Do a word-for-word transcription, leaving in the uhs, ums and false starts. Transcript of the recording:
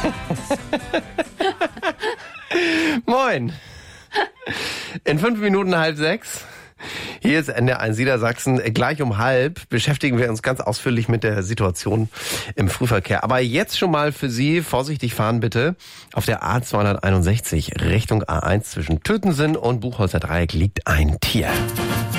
Moin. In fünf Minuten halb sechs. Hier ist N D R eins Niedersachsen. Gleich um halb beschäftigen wir uns ganz ausführlich mit der Situation im Frühverkehr. Aber jetzt schon mal für Sie, vorsichtig fahren bitte. Auf der A zweihunderteinundsechzig Richtung A eins zwischen Tötensen und Buchholzer Dreieck liegt ein Tier.